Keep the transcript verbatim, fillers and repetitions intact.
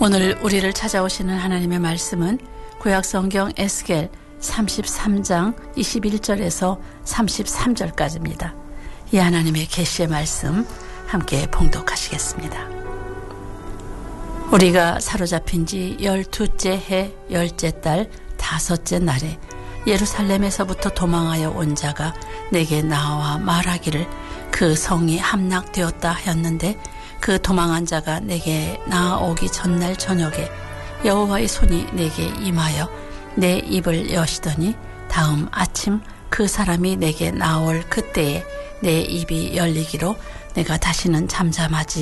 오늘 우리를 찾아오시는 하나님의 말씀은 구약성경 에스겔 삼십삼 장 이십일 절에서 삼십삼 절까지입니다. 이 하나님의 계시의 말씀 함께 봉독하시겠습니다. 우리가 사로잡힌 지 열두째 해 열째 달 다섯째 날에 예루살렘에서부터 도망하여 온 자가 내게 나와 말하기를 그 성이 함락되었다 하였는데, 그 도망한 자가 내게 나아오기 전날 저녁에 여호와의 손이 내게 임하여 내 입을 여시더니, 다음 아침 그 사람이 내게 나올 그때에 내 입이 열리기로 내가 다시는 잠잠하지